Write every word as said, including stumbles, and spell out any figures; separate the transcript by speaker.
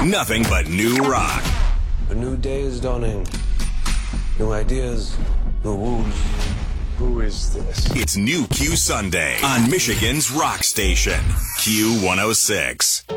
Speaker 1: Nothing but new rock.
Speaker 2: A new day is dawning. New ideas, new rules. Who is this?
Speaker 1: It's New Q Sunday on Michigan's rock station, Q one oh six.